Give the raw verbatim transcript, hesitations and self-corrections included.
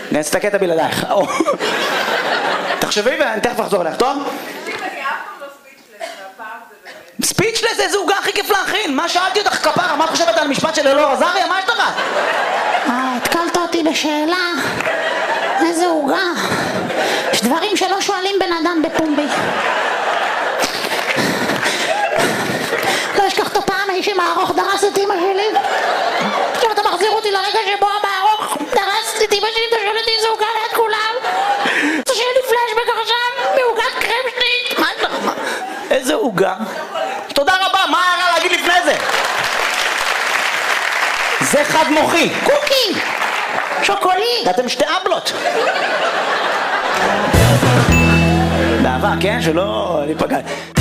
נעשה את הקטע בלעדייך. תחשבי ואני תכף אחזור אליך, טוב? ספיצ'לס זה איזה עוגה הכי כיף להכין. מה שאלתי אותך כפרה? מה את חושבת על המשפט של אלאור עזריה? מה יש לך? אה, התקלת אותי בשאלה. איזה עוגה. יש דברים שלא שואלים בן אדם בפומבי. לא אשכח את הפעם האיש עם הארוך דרס את אמא שלי. עכשיו אתה מחזיר אותי לרגע שבו המארוך דרס את אמא שלי, אתה שואל אותי איזה עוגה ליד כולם. זה שיהיה לי פלשבק עכשיו מעוגת קרם שלי. מה יש לך? איזה עוגה? תודה רבה, מה היה רע להגיד לפני זה? זה חד מוחי. קוקי! שוקוליד! אתם שתי אבלות. באהבה, כן? שלא ניפגע.